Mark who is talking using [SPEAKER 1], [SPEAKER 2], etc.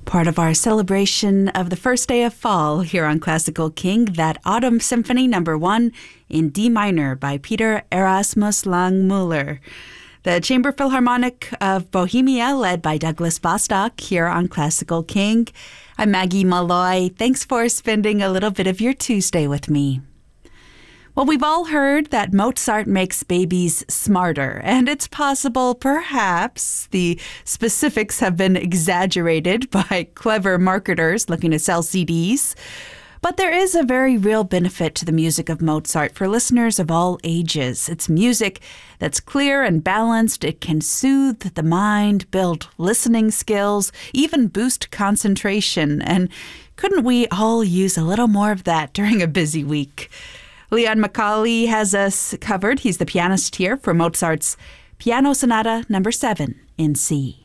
[SPEAKER 1] Part of our celebration of the first day of fall here on Classical King, that Autumn Symphony No. 1 in D minor by Peter Erasmus Langmuller. The Chamber Philharmonic of Bohemia, led by Douglas Bostock, here on Classical King. I'm Maggie Malloy. Thanks for spending a little bit of your Tuesday with me. Well, we've all heard that Mozart makes babies smarter, and it's possible perhaps the specifics have been exaggerated by clever marketers looking to sell CDs. But there is a very real benefit to the music of Mozart for listeners of all ages. It's music that's clear and balanced. It can soothe the mind, build listening skills, even boost concentration. And couldn't we all use a little more of that during a busy week? Leon McCauley has us covered. He's the pianist here for Mozart's Piano Sonata No. 7 in C.